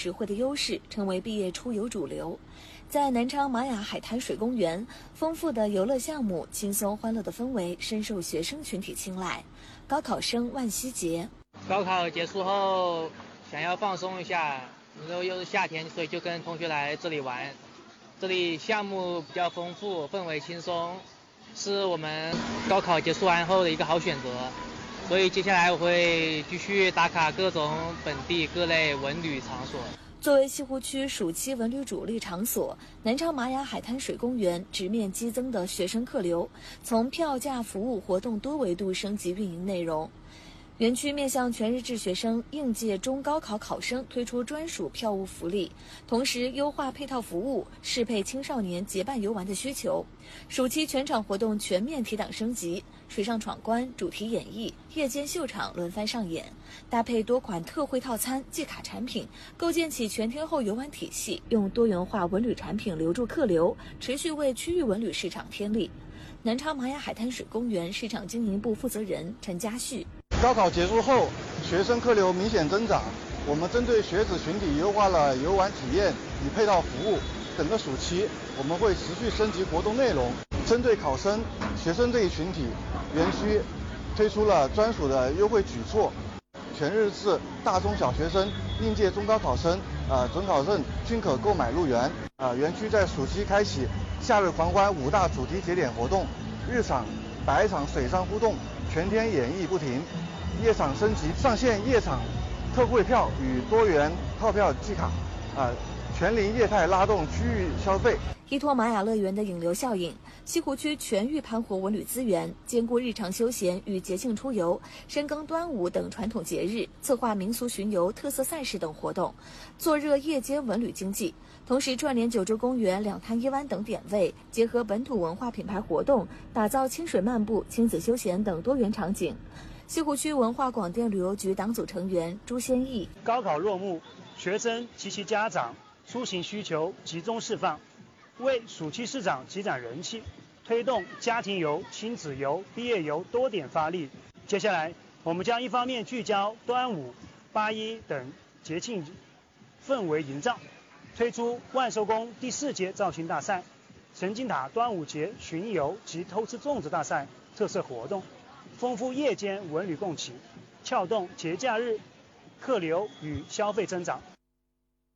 实惠的优势，成为毕业出游主流。在南昌玛雅海滩水公园，丰富的游乐项目、轻松欢乐的氛围深受学生群体青睐。高考生万希杰， 高考结束后想要放松一下，然后又是夏天，所以就跟同学来这里玩。这里项目比较丰富，氛围轻松，是我们高考结束完后的一个好选择。所以接下来我会继续打卡各种本地各类文旅场所。 作为西湖区暑期文旅主力场所，南昌玛雅海滩水公园直面激增的学生客流，从票价、服务、活动多维度升级运营内容。园区面向全日制学生、应届中高考考生推出专属票务福利，同时优化配套服务，适配青少年结伴游玩的需求。暑期全场活动全面提档升级，水上闯关、主题演绎、夜间秀场轮番上演，搭配多款特惠套餐、季卡产品，构建起全天候游玩体系，用多元化文旅产品留住客流，持续为区域文旅市场添力。南昌玛雅海滩水公园市场经营部负责人陈家旭。 高考结束后，学生客流明显增长。我们针对学子群体优化了游玩体验与配套服务。整个暑期，我们会持续升级活动内容。针对考生、学生这一群体，园区推出了专属的优惠举措。全日制大中小学生、应届中高考生、准考证均可购买入园。园区在暑期开启夏日狂欢5大主题节点活动，日场、白场、水上互动，全天演绎不停。夜场升级，上线夜场特惠票与多元套票季卡，全临业态拉动区域消费。 依托玛雅乐园的引流效应，西湖区全域盘活文旅资源，兼顾日常休闲与节庆出游，深耕端午等传统节日，策划民俗巡游、特色赛事等活动，做热夜间文旅经济。同时串联九州公园、两滩一湾等点位，结合本土文化品牌活动，打造清水漫步、亲子休闲等多元场景。西湖区文化广电旅游局党组成员朱先义， 高考落幕，学生及其家长出行需求集中释放，为暑期市场积攒人气，推动家庭游、亲子游、毕业游多点发力。接下来，我们将一方面聚焦端午、8·1等节庆氛围营造，推出万寿宫第4届造型大赛、神经塔端午节巡游及偷吃粽子大赛特色活动，丰富夜间文旅供给，撬动节假日客流与消费增长。